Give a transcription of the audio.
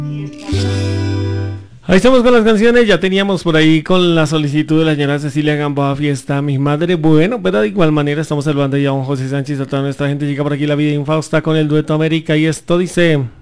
Ahí estamos con las canciones, ya teníamos por ahí con la solicitud de la señora Cecilia Gamboa, Fiesta Mi Madre. Bueno, pero de igual manera estamos saludando ya a don José Sánchez, a toda nuestra gente. Llega por aquí La Vida Infausta con el dueto América y esto dice...